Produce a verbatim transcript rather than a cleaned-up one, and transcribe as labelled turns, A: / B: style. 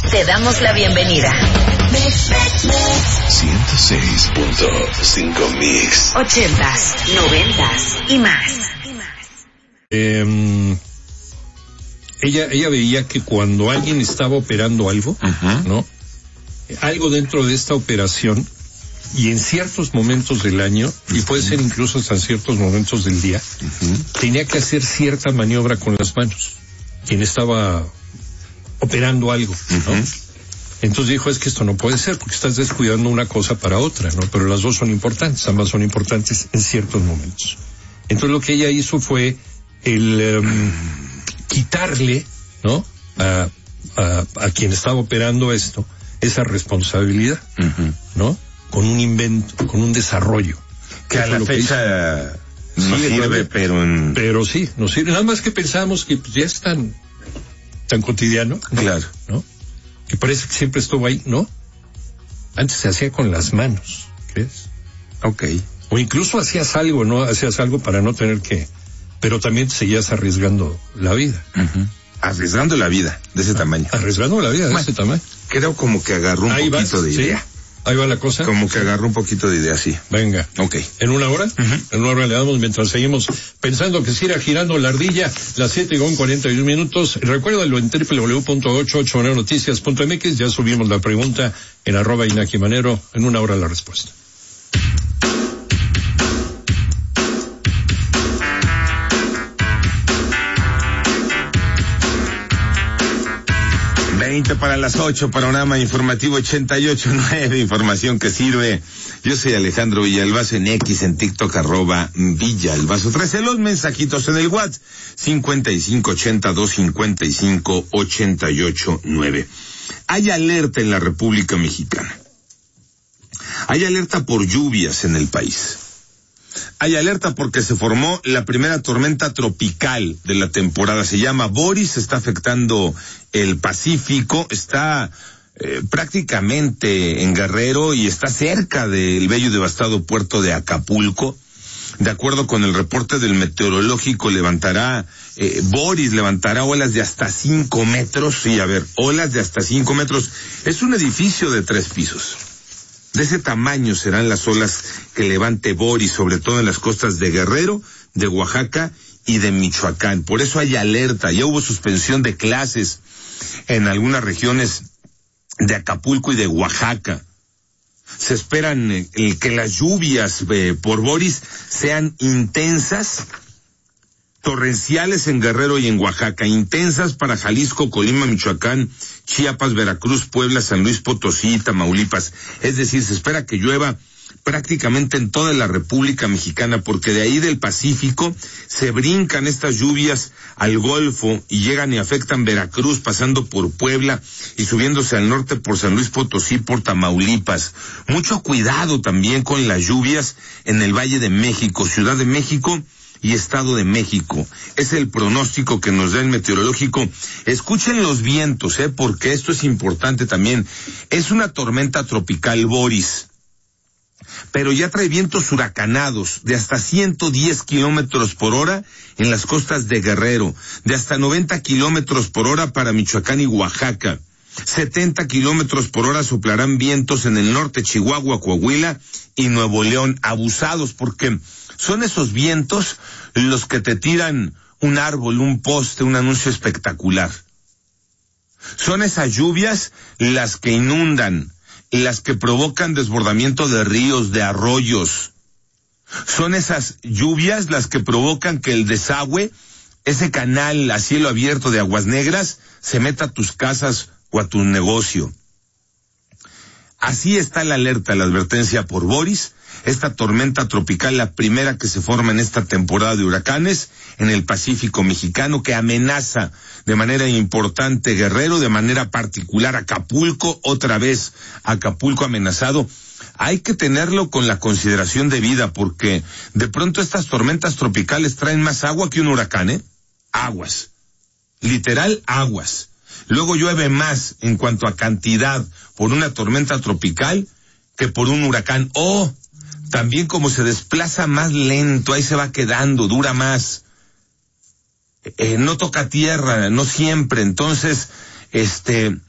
A: Te damos la bienvenida.
B: ciento seis punto cinco Mix.
A: Ochentas, noventas y más.
C: Eh, ella, ella veía que cuando alguien estaba operando algo, uh-huh. ¿no? Algo dentro de esta operación, y en ciertos momentos del año, y puede ser incluso hasta en ciertos momentos del día, uh-huh. tenía que hacer cierta maniobra con las manos. Quien estaba operando algo, ¿no? Uh-huh. Entonces dijo, es que esto no puede ser, porque estás descuidando una cosa para otra, ¿no? Pero las dos son importantes, ambas son importantes en ciertos momentos. Entonces lo que ella hizo fue el um, quitarle, ¿no? A, a, a quien estaba operando esto, esa responsabilidad, uh-huh. ¿no? Con un invento, con un desarrollo.
D: Que a la fecha no
C: sí,
D: sirve, pero en...
C: Pero sí, nos sirve. Nada más que pensamos que pues, ya es tan, tan cotidiano, ¿no?
D: Claro.
C: ¿No? Que parece que siempre estuvo ahí, ¿no? Antes se hacía con las manos, ¿crees?
D: Ok.
C: O incluso hacías algo, ¿no? Hacías algo para no tener que... Pero también seguías arriesgando la vida.
D: Uh-huh. Arriesgando la vida, de ese ah, tamaño.
C: Arriesgando la vida, de bueno, ese tamaño.
D: Creo como que agarró un ahí poquito vas, de idea.
C: ¿Sí? Ahí va la cosa.
D: Como que agarró un poquito de idea, sí.
C: Venga.
D: Ok.
C: ¿En una hora? Uh-huh. En una hora le damos mientras seguimos pensando que siga girando la ardilla, las siete con cuarenta y un minutos. Recuérdalo en doble u doble u doble u punto ochenta y ocho noticias punto m x. Ya subimos la pregunta en arroba Inaki Manero. En una hora la respuesta.
D: veinte para las ocho, panorama informativo ochenta y ocho punto nueve, información que sirve. Yo soy Alejandro Villalbazo, en X, en TikTok, arroba Villalbazo. trece los mensajitos en el WhatsApp, cincuenta y cinco ochenta dos cincuenta y cinco ochenta y ocho nueve. Hay alerta en la República Mexicana. Hay alerta por lluvias en el país. Hay alerta porque se formó la primera tormenta tropical de la temporada. Se llama Boris, está afectando el Pacífico, está eh, prácticamente en Guerrero y está cerca del bello y devastado puerto de Acapulco. De acuerdo con el reporte del meteorológico, levantará, eh, Boris levantará olas de hasta cinco metros. Sí, a ver, olas de hasta cinco metros. Es un edificio de tres pisos. De ese tamaño serán las olas que levante Boris, sobre todo en las costas de Guerrero, de Oaxaca y de Michoacán. Por eso hay alerta. Ya hubo suspensión de clases en algunas regiones de Acapulco y de Oaxaca. Se esperan eh, que las lluvias eh, por Boris sean intensas, torrenciales en Guerrero y en Oaxaca, intensas para Jalisco, Colima, Michoacán, Chiapas, Veracruz, Puebla, San Luis Potosí y Tamaulipas. Es decir, se espera que llueva prácticamente en toda la República Mexicana, porque de ahí del Pacífico se brincan estas lluvias al Golfo y llegan y afectan Veracruz, pasando por Puebla y subiéndose al norte por San Luis Potosí, por Tamaulipas. Mucho cuidado también con las lluvias en el Valle de México, Ciudad de México y Estado de México. Es el pronóstico que nos da el meteorológico. Escuchen los vientos, eh, porque esto es importante también. Es una tormenta tropical Boris, pero ya trae vientos huracanados de hasta ciento diez kilómetros por hora en las costas de Guerrero, de hasta noventa kilómetros por hora para Michoacán y Oaxaca. setenta kilómetros por hora soplarán vientos en el norte, Chihuahua, Coahuila y Nuevo León, abusados porque son esos vientos los que te tiran un árbol, un poste, un anuncio espectacular. Son esas lluvias las que inundan, las que provocan desbordamiento de ríos, de arroyos. Son esas lluvias las que provocan que el desagüe, ese canal a cielo abierto de aguas negras, se meta a tus casas o a tu negocio. Así está la alerta, la advertencia por Boris, esta tormenta tropical, la primera que se forma en esta temporada de huracanes en el Pacífico mexicano, que amenaza de manera importante Guerrero, de manera particular Acapulco, otra vez Acapulco amenazado. Hay que tenerlo con la consideración debida, porque de pronto estas tormentas tropicales traen más agua que un huracán, ¿eh? Aguas. Literal, aguas. Luego llueve más en cuanto a cantidad por una tormenta tropical que por un huracán. O también como se desplaza más lento, ahí se va quedando, dura más. Eh, no toca tierra, no siempre. Entonces, este,